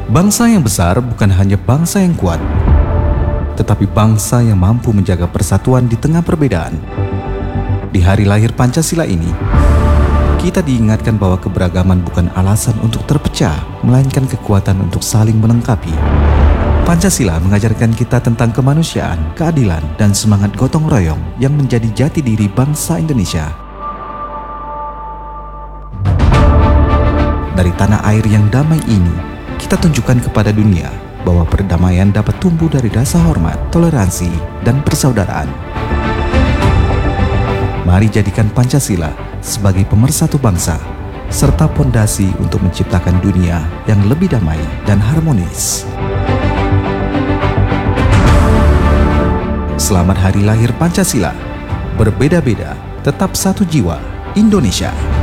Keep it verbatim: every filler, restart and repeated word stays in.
Bangsa yang besar bukan hanya bangsa yang kuat, tetapi bangsa yang mampu menjaga persatuan di tengah perbedaan. Di hari lahir Pancasila ini, kita diingatkan bahwa keberagaman bukan alasan untuk terpecah, melainkan kekuatan untuk saling melengkapi. Pancasila mengajarkan kita tentang kemanusiaan, keadilan, dan semangat gotong royong yang menjadi jati diri bangsa Indonesia. Dari tanah air yang damai ini, kita tunjukkan kepada dunia bahwa perdamaian dapat tumbuh dari rasa hormat, toleransi, dan persaudaraan. Mari jadikan Pancasila sebagai pemersatu bangsa, serta pondasi untuk menciptakan dunia yang lebih damai dan harmonis. Selamat Hari Lahir Pancasila. Berbeda-beda, tetap satu jiwa, Indonesia.